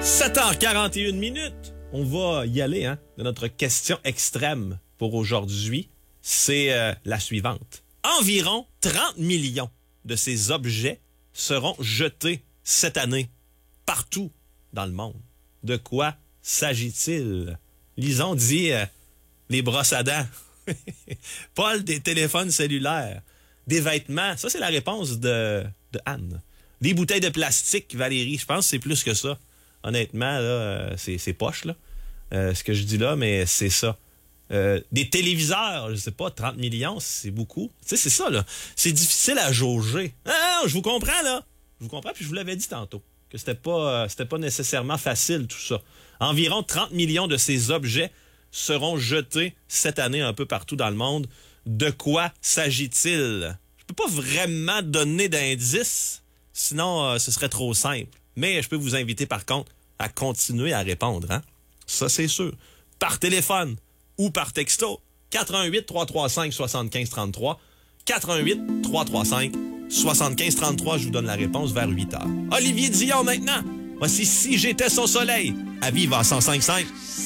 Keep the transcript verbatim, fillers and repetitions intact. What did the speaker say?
sept heures quarante et une minutes. On va y aller, hein, de notre question extrême pour aujourd'hui. C'est euh, la suivante. Environ trente millions de ces objets seront jetés cette année partout dans le monde. De quoi s'agit-il? Lison dit euh, les brosses à dents. Paul, des téléphones cellulaires. Des vêtements. Ça, c'est la réponse de, de Anne. Des bouteilles de plastique, Valérie. Je pense que c'est plus que ça. Honnêtement, là, c'est, c'est poche, là. Euh, ce que je dis là, mais c'est ça. Euh, des téléviseurs, je sais pas, trente millions, c'est beaucoup. Tu sais, c'est ça, là. C'est difficile à jauger. Ah, je vous comprends, là. Je vous comprends, puis je vous l'avais dit tantôt, que c'était pas, euh, c'était pas nécessairement facile, tout ça. Environ trente millions de ces objets seront jetés cette année un peu partout dans le monde. De quoi s'agit-il? Je peux pas vraiment donner d'indices, sinon euh, ce serait trop simple. Mais je peux vous inviter, par contre, à continuer à répondre, hein? Ça, c'est sûr. Par téléphone ou par texto. quatre un huit, trois trois cinq, sept cinq trois trois. quatre un huit, trois trois cinq, sept cinq trois trois. Je vous donne la réponse vers huit heures. Olivier Dion, maintenant. Voici Si j'étais son soleil. À Viva cent cinq virgule cinq.